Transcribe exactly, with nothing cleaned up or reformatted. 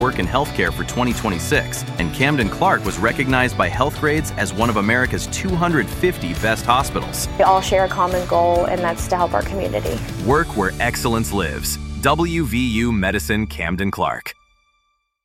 Work in Healthcare for twenty twenty-six, and Camden Clark was recognized by Healthgrades as one of America's two hundred fifty best hospitals. We all share a common goal, and that's to help our community. Work where excellence lives. W V U Medicine Camden Clark.